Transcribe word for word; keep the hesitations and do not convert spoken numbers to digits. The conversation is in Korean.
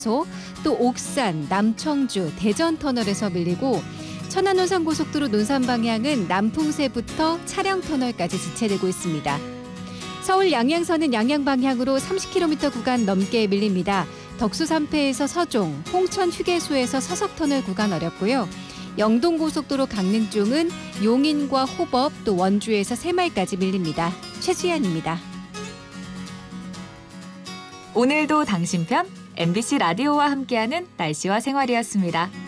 또 옥산, 남청주, 대전 터널에서 밀리고 천안노상고속도로 논산 방향은 남풍세부터 차량 터널까지 지체되고 있습니다. 서울 양양선은 양양 방향으로 삼십 킬로미터 구간 넘게 밀립니다. 덕수 삼패에서 서종, 홍천 휴게소에서 서석터널 구간 어렵고요. 영동고속도로 강릉 쪽은 용인과 호법 또 원주에서 새마을까지 밀립니다. 최수연입니다. 오늘도 당신 편 엠비씨 라디오와 함께하는 날씨와 생활이었습니다.